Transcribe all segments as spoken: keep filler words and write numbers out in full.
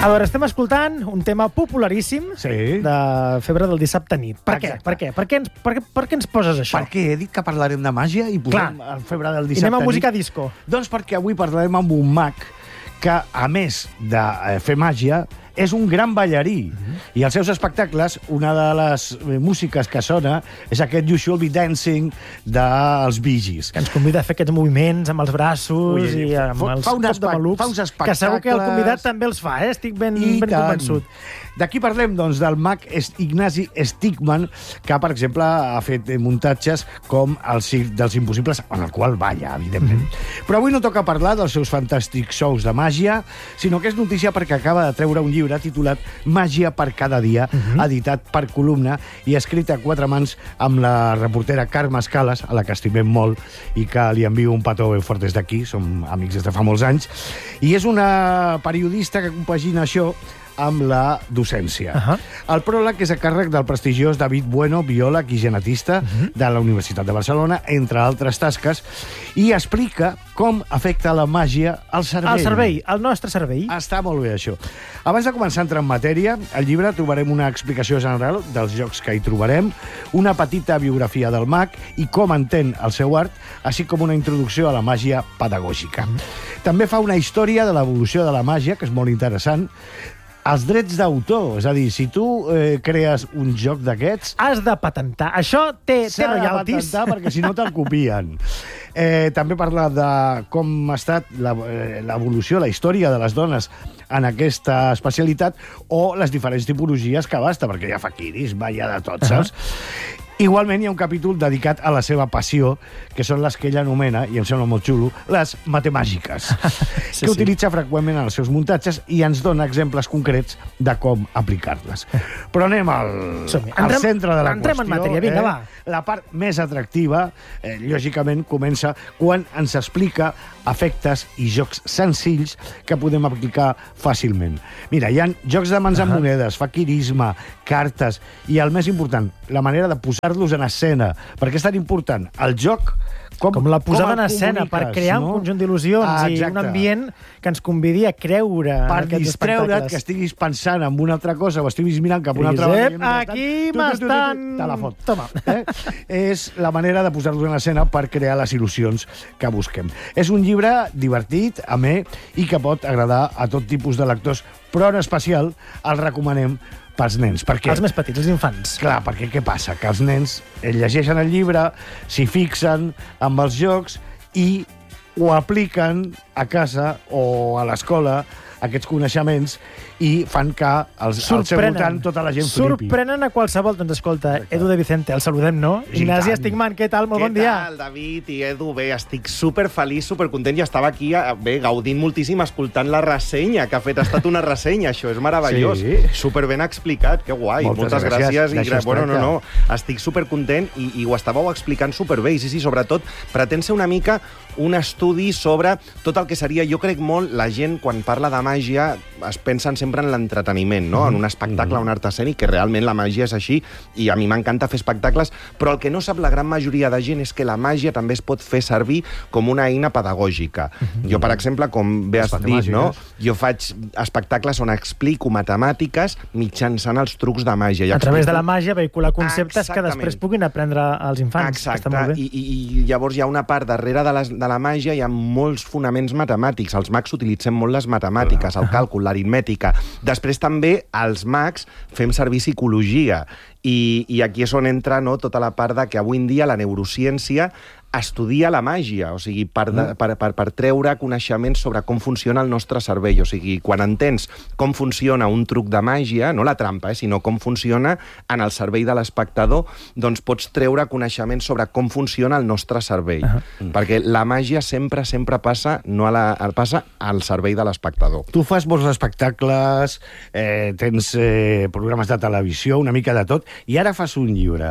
A veure, estem escoltant un tema popularíssim Sí. de Febre del dissabte nit. Per què? Exacte. Per què? Per què ens, per què, per què ens poses això? Perquè he dit que parlarem de màgia i posem Clar. el Febre del I dissabte anem a música nit. disco. Doncs perquè avui parlarem amb un mag que, a més de eh, fer màgia, és un gran ballarí. I als seus espectacles, una de les eh, músiques que sona és aquest You Should Be Dancing dels Bee Gees. Que ens convida a fer aquests moviments amb els braços Ui, i amb fa- els fa un cops de espec- malucs, fa uns que segur que el espectacles. convidat també els fa, eh? Estic ben, I ben tant. convençut. D'aquí parlem, doncs, del mag Est- Ignasi Stigman, que, per exemple, ha fet eh, muntatges com el Circ dels Impossibles, en el qual balla, evidentment. Mm-hmm. Però avui no toca parlar dels seus fantàstics shows de màgia, sinó que és notícia perquè acaba de treure un llibre titulat Màgia per cada dia, mm-hmm. editat per Columna i escrit a quatre mans amb la reportera Carme Escales, a la que estimem molt i que li envio un petó ben fort des d'aquí, som amics des de fa molts anys, i és una periodista que compagina això amb la docència. Uh -huh. El pròleg és a càrrec del prestigiós David Bueno, biòleg i genetista uh -huh. de la Universitat de Barcelona, entre altres tasques, i explica com afecta la màgia al cervell. El cervell, el nostre cervell. Està molt bé, això. Abans de començar a entrar en matèria, al llibre trobarem una explicació general dels jocs que hi trobarem, una petita biografia del mag i com entén el seu art, així com una introducció a la màgia pedagògica. Mm. També fa una història de l'evolució de la màgia, que és molt interessant, els drets d'autor, és a dir, si tu eh, crees un joc d'aquests, Has de patentar. Això té, té s'ha de royalties. patentar perquè si no te'l copien. Eh, també parla de com ha estat la- eh, l'evolució, la història de les dones en aquesta especialitat o les diferents tipologies que abasta, perquè hi ha faquirisme, hi ha de tot, saps? Igualment hi ha un capítol dedicat a la seva passió, que són les que ell anomena, i em sembla molt xulo, les matemàgiques, Sí, que sí. utilitza freqüentment en els seus muntatges i ens dona exemples concrets de com aplicar-les. Però anem al, Som-hi. al Entrem- centre de la entrem en qüestió. matèria. Vinga, va. La part més atractiva, eh, lògicament, comença quan ens explica efectes i jocs senzills que podem aplicar fàcilment. Mira, hi ha jocs de mans amb Ahà. monedes, faquirisme, cartes, i el més important, la manera de posar-los en escena. Per què és tan important? El joc, com, Com la posada com en el escena, per comuniques, crear no? un conjunt d'il·lusions Ah, i un exacte. ambient que ens convidi a creure en Per aquests distreure't, espectacles. que estiguis pensant en una altra cosa o estiguis mirant cap a una altra Josep, banda. aquí Tu, tu, tu, tu, m'estan- Te la fot. Toma. Eh? És la manera de posar-los en escena per crear les il·lusions que busquem. És un llibre divertit, amè, i que pot agradar a tot tipus de lectors, però en especial el recomanem pels nens. Per què? Els més petits, els infants. Clar, perquè què passa? Que els nens eh, llegeixen el llibre, s'hi fixen amb els jocs i ho apliquen a casa o a l'escola, aquests coneixements, i fan que els, al seu voltant tota la gent flipi. Sorprenen a qualsevol. Doncs escolta, Exacte. Edu de Vicente, el saludem, no? I Ignasi tant. Stigman, què tal? Molt bon Què dia. tal, David i Edu? Bé, estic superfeliç, supercontent i estava aquí eh, bé, gaudint moltíssim escoltant la ressenya que ha fet. Ha estat una ressenya, això és meravellós. Sí. Superben explicat, que guai. Moltes Moltes, gràcies. gràcies. I, D'això gra- es bueno, no, tracta. no, estic supercontent i, i ho estàveu explicant superbé. I sí, sí, sobretot pretén ser una mica un estudi sobre tot el que seria, jo crec molt, la gent quan parla de màgia es pensen sempre en l'entreteniment, no? En un espectacle, un art escènic, que realment la màgia és així, i a mi m'encanta fer espectacles, però el que no sap la gran majoria de gent és que la màgia també es pot fer servir com una eina pedagògica. Jo, per exemple, com bé Les has dit, no? matemàtiques. Jo faig espectacles on explico matemàtiques mitjançant els trucs de màgia. I A través de explico- la màgia vehicular conceptes Exactament. que després puguin aprendre els infants. que Exacte, està molt bé. I, i, i llavors hi ha una part darrere de, les, de la màgia, hi ha molts fonaments matemàtics. Els mags utilitzem molt les matemàtiques, el càlcul, l'aritmètica. Després també els mags fem servir psicologia i, i aquí és on entra, no, tota la part de que avui en dia la neurociència estudia la màgia, o sigui, per, de, per, per, per treure coneixements sobre com funciona el nostre cervell. O sigui, quan entens com funciona un truc de màgia, no la trampa, eh, sinó com funciona en el cervell de l'espectador, doncs pots treure coneixements sobre com funciona el nostre cervell. Uh -huh. Perquè la màgia sempre, sempre passa, no a la, passa al cervell de l'espectador. Tu fas molts espectacles, eh, tens eh, programes de televisió, una mica de tot, i ara fas un llibre.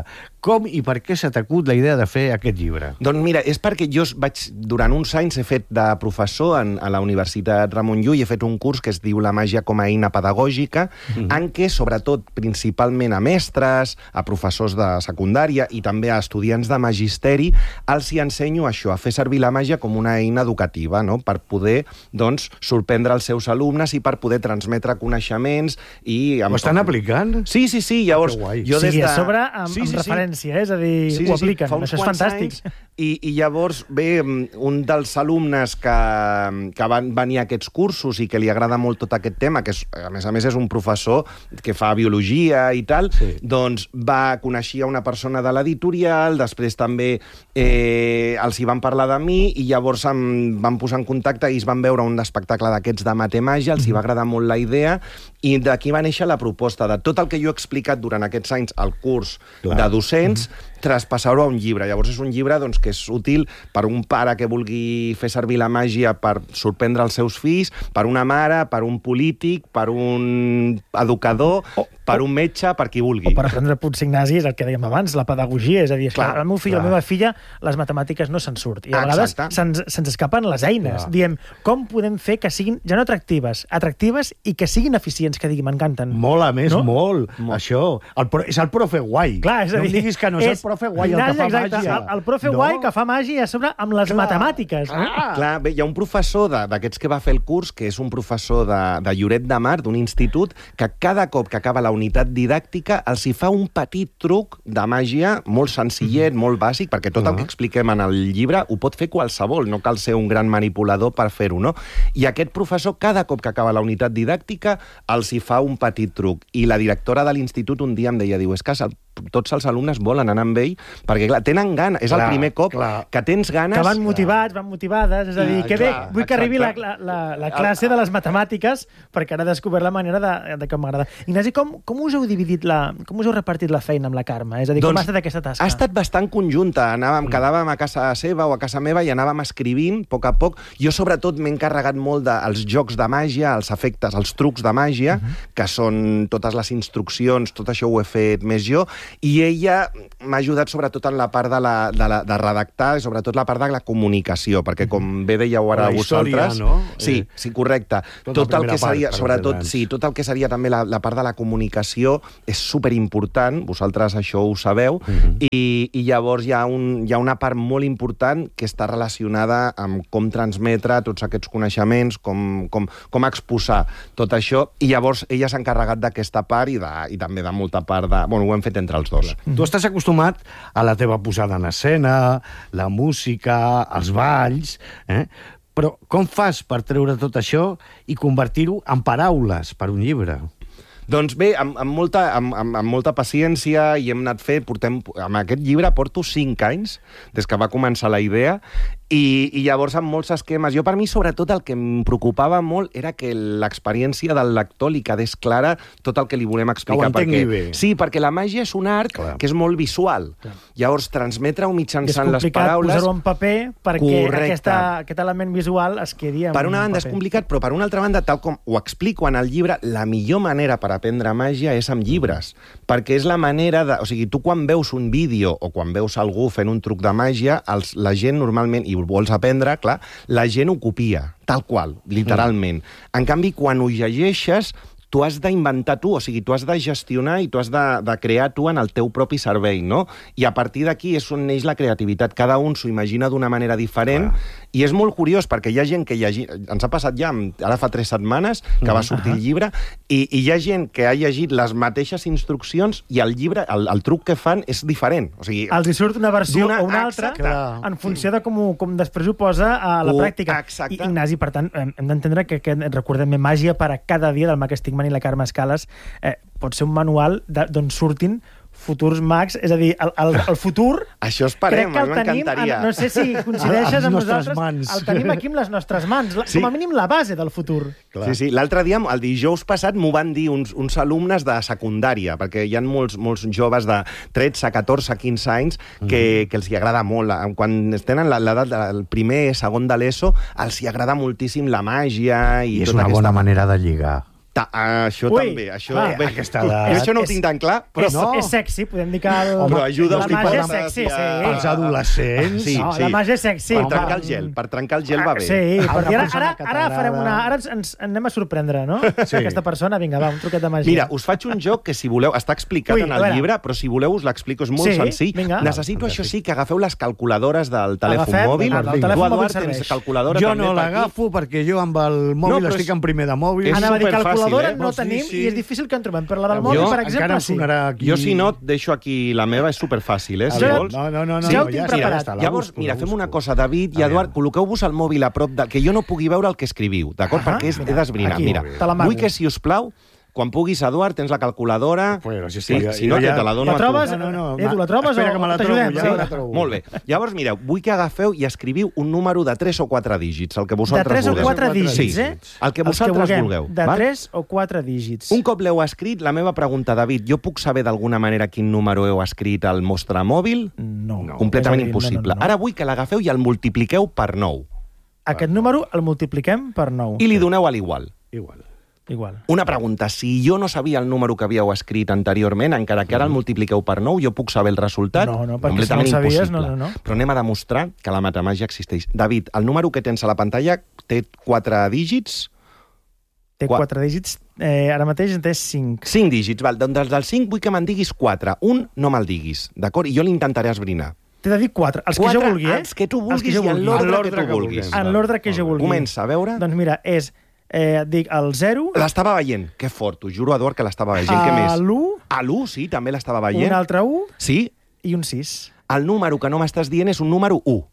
com i per què s'ha acut la idea de fer aquest llibre? Doncs mira, és perquè jo vaig, durant uns anys he fet de professor en, a la Universitat Ramon Llull, he fet un curs que es diu La màgia com a eina pedagògica, mm-hmm. en què, sobretot, principalment a mestres, a professors de secundària i també a estudiants de magisteri, els hi ensenyo això, a fer servir la màgia com una eina educativa, no? Per poder, doncs, sorprendre els seus alumnes i per poder transmetre coneixements i... Ho estan aplicant? Sí, sí, sí. Llavors, jo sí, des de... a sobre amb, sí, sí, amb referència, sí. eh? És a dir, sí, sí, ho apliquen. Sí, Això és fantàstic. Anys, i, I llavors, bé, un dels alumnes que, que van venir a aquests cursos i que li agrada molt tot aquest tema, que és, a més a més és un professor que fa biologia i tal, sí. doncs va conèixer una persona de l'editorial, després també eh, els hi van parlar de mi i llavors em van posar en contacte i es van veure un espectacle d'aquests de matemàgia, els hi va agradar molt la idea i d'aquí va néixer la proposta de tot el que jo he explicat durant aquests anys al curs Clar. de docents, traspassar-ho a un llibre. Llavors és un llibre doncs, que és útil per un pare que vulgui fer servir la màgia per sorprendre els seus fills, per una mare, per un polític, per un educador, oh, per un metge, per qui vulgui. O per aprendre potser, Ignasi, és el que dèiem abans, la pedagogia, és a dir, clar, el meu fill o la meva filla, les matemàtiques no se'n surt. I a vegades se'ns se'ns escapen les eines. Clar. Diem, com podem fer que siguin ja no atractives, atractives i que siguin eficients, que digui, m'encanten. Molt, a més, no? molt. molt. Això, el pro, és el profe guai. Clar, és a dir, no em diguis que no és, és el profe guai el que fa exacte, màgia. El, el profe no. guai que fa màgia a sobre amb les clar, matemàtiques. Clar. No? Clar, bé, hi ha un professor d'aquests que va fer el curs, que és un professor de, de Lloret de Mar, d'un institut, que cada cop que acaba la unitat didàctica els hi fa un petit truc de màgia molt senzillet, mm-hmm. molt bàsic, perquè tot el que expliquem en el llibre ho pot fer qualsevol, no cal ser un gran manipulador per fer-ho, no? I aquest professor, cada cop que acaba la unitat didàctica, els hi fa un petit truc. I la directora de l'institut un dia em deia, diu, és que el tots els alumnes volen anar amb ell, perquè clar, tenen gana, és clar, el primer cop clar. que tens ganes... Que van motivats, clar. van motivades, és a dir, que bé, clar, vull que arribi la, la, la classe de les matemàtiques, perquè ara he descobert la manera de, de que m'agrada. Ignasi, com, com us heu dividit la... com us heu repartit la feina amb la Carme? És a dir, doncs, com ha estat aquesta tasca? Ha estat bastant conjunta. Anàvem, quedàvem a casa seva o a casa meva i anàvem escrivint, a poc a poc. Jo, sobretot, m'he encarregat molt dels jocs de màgia, els efectes, els trucs de màgia, uh-huh. que són totes les instruccions, tot això ho he fet més jo, i ella m'ha ajudat sobretot en la part de, la, de, la, de redactar i sobretot la part de la comunicació, perquè com bé dèieu ara vosaltres... No? Sí, eh, sí, correcte. Tot, tot el que seria, part, sobretot, sí, tot el que seria també la, la part de la comunicació és superimportant, vosaltres això ho sabeu, uh-huh. i, i llavors hi ha, un, hi ha una part molt important que està relacionada amb com transmetre tots aquests coneixements, com, com, com exposar tot això, i llavors ella s'ha encarregat d'aquesta part i, de, i també de molta part de... Bueno, ho hem fet entre els dos. Mm. Tu estàs acostumat a la teva posada en escena, la música, els balls, eh? Però com fas per treure tot això i convertir-ho en paraules per un llibre? Doncs bé, amb, amb, molta, amb, amb, amb molta paciència i hem anat fent, portem, amb aquest llibre porto cinc anys, des que va començar la idea, i, i llavors amb molts esquemes. Jo, per mi, sobretot, el que em preocupava molt era que l'experiència del lector li quedés clara tot el que li volem explicar. Que ho entengui perquè, bé. Sí, perquè la màgia és un art Clar. que és molt visual. Clar. Llavors, transmetre-ho mitjançant les paraules... És complicat posar-ho en paper perquè aquesta, aquest element visual es quedi en Per una banda paper. és complicat, però per una altra banda, tal com ho explico en el llibre, la millor manera per aprendre màgia és amb llibres, perquè és la manera de... O sigui, tu quan veus un vídeo o quan veus algú fent un truc de màgia, els, la gent normalment, i ho vols aprendre, clar, la gent ho copia, tal qual, literalment. Mm. En canvi, quan ho llegeixes, tu has d'inventar tu, o sigui, tu has de gestionar i tu has de, de crear tu en el teu propi cervell, no? I a partir d'aquí és on neix la creativitat. Cada un s'ho imagina d'una manera diferent, ah. i és molt curiós, perquè hi ha gent que llegi... Ens ha passat ja, ara fa tres setmanes, que va sortir uh -huh. el llibre, i, i hi ha gent que ha llegit les mateixes instruccions i el llibre, el, el truc que fan és diferent. O sigui, els hi surt una versió o una altra, exacte. en funció de com, com després ho posa a la uh, pràctica. Exacte. I, Ignasi, per tant, hem d'entendre que, que recordem màgia per a cada dia del Mag Estigman i la Carme Escales eh, pot ser un manual d'on surtin futurs mags, és a dir, el, el, el futur... Això esperem, crec que el tenim, no sé si coincideixes amb nosaltres, mans. el tenim aquí amb les nostres mans, sí. com a mínim la base del futur. Clar. Sí, sí. L'altre dia, el dijous passat, m'ho van dir uns, uns alumnes de secundària, perquè hi ha molts, molts joves de tretze, catorze, quinze anys que, mm. que els hi agrada molt. Quan tenen l'edat del primer, segon de l'ESO, els hi agrada moltíssim la màgia i, I és tota una aquesta... bona manera de lligar. Ta, això Ui, també. Això, va, bé, aquesta de... jo això no ho tinc tan clar, però és, no. és sexy, podem dir que... El, Home, però ajuda la els màgia és tipus de sexy, gràcia. sí. Els adolescents... Sí, no, sí. la màgia és sexy. Per home. trencar el gel, per trencar el gel va bé. Sí, Ah, perquè una ara, persona ara, ara catalana. farem una... Ara ens, ens anem a sorprendre, no? Sí. Aquesta persona, vinga, va, un truquet de màgia. Mira, us faig un joc que, si voleu, està explicat Ui, en a el veure. llibre, però si voleu us l'explico, és molt Sí, senzill. vinga. Necessito, això sí, que agafeu les calculadores del telèfon Agafem, mòbil. d'acord, el Tu, telèfon mòbil Eduard, serveix. tens calculadora Jo també no per aquí? l'agafo perquè jo amb el mòbil No, però estic és- en primer de mòbil. és Anava a dir superfàcil, calculadora, eh? no Sí, tenim sí. i és difícil que en trobem, però la del Jo mòbil, per encara exemple, em sí. sonarà aquí... Jo, si no, et deixo aquí la meva, és superfàcil, eh? Si Jo- vols. No, no, no, no, Ja ho no, tinc ja, preparat. està, la Llavors, busco, mira, la fem busco. una cosa, David i A Eduard, veure. col·loqueu-vos el mòbil a prop de... que jo no pugui veure el que escriviu, d'acord? Ahà. Perquè és, he d'esbrinar. Aquí, Mira, te l'amago. vull que, si us plau, quan puguis, Eduard, tens la calculadora... Bueno, si és sí, que ja- si no, jo que ja- te la dono La a tu. trobes? No, no, no. Edu, la trobes Espera o que me la trobo, t'ajudem? ja Sí. me la trobo. Molt bé. Llavors, mireu, vull que agafeu i escriviu un número de tres o quatre dígits, el que De vosaltres tres o vulgueu. quatre dígits, Sí, eh? el que Els vosaltres vulguem. vulgueu. De val? tres o quatre dígits. Un cop l'heu escrit, la meva pregunta, David, jo puc saber d'alguna manera quin número heu escrit al vostre mòbil? No. No. Completament És a dir, impossible. no, no, no. Ara vull que l'agafeu i el multipliqueu per nou. Aquest número el multipliquem per nou. I li doneu a l'igual. Igual. Igual. Una pregunta, si jo no sabia el número que havíeu escrit anteriorment, encara que ara el multipliqueu per nou, jo puc saber el resultat? No, no, perquè Completament si no el sabies, impossible. no, no, no. Però anem a demostrar que la matemàgia existeix. David, el número que tens a la pantalla té quatre dígits? Té Qua- quatre dígits, eh, ara mateix en té cinc. Cinc dígits, val. Doncs dels del cinc vull que me'n diguis quatre. Un no me'l diguis, d'acord? I jo l'intentaré esbrinar. T'he de dir quatre. Els que jo Quatre, vulgui, eh? Els que tu Els vulguis que jo i en vulgui. l'ordre En l'ordre que tu que vulguis. vulguem. En l'ordre que jo vulgui. Comença, a veure. Doncs mira, és... Eh, et dic el zero, L'estava veient. Que fort, t'ho juro, Eduard, que l'estava veient. Què més? l'u, A l'u, sí, també l'estava veient. un altre u Sí, i un sis. el número que no m'estàs dient és un número u.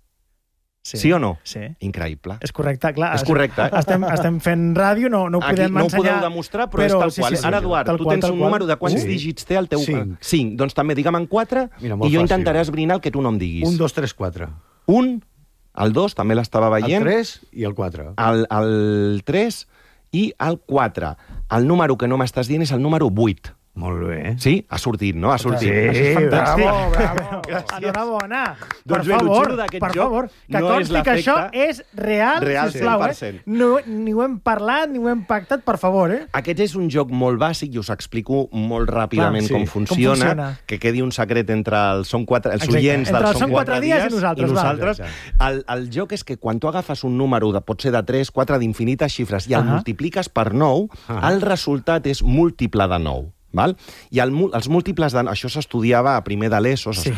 Sí o no? Sí. Increïble. És correcte, clar. És correcte, eh? Estem, estem fent ràdio, no, no ho Aquí podem no ho ensenyar. podeu demostrar, però, és tal sí, qual. sí, sí, Ara, Eduard, tal tu qual, tens tal un qual. número de quants Sí. dígits té el teu... Cinc. Cinc. Doncs també digue'm en quatre Mira, i molt jo fàcil. intentaré esbrinar el que tu no em diguis. Un, dos, tres, quatre. Un, el dos, també l'estava El veient. tres i el quatre. El, el tres i el quatre. El número que no m'estàs dient és el número vuit. Molt bé. Sí? Ha sortit, no? Ha sortit. Sí, Això és fantàstic. bravo, bravo. Gràcies. Enhorabona. Doncs per bé, el favor, xulo d'aquest per joc favor, que no és consti que l'efecte. això és real, Real, sisplau, cent per eh? cent. No, ni ho hem parlat, ni ho hem pactat, per favor, eh? Aquest és un joc molt bàsic i us explico molt ràpidament Clar, com, sí. funciona, Com funciona. que quedi un secret entre els, són quatre, els Exacte. oients Entre dels els Són Són quatre dies i nosaltres, va. nosaltres. El, el joc és que quan tu agafes un número, de, pot ser de tres, quatre, d'infinites xifres, i el Ahà. multipliques per nou, Ahà. el resultat és múltiple de nou. Val? I el, mu- els múltiples de... Això s'estudiava a primer de l'ESO, Sí.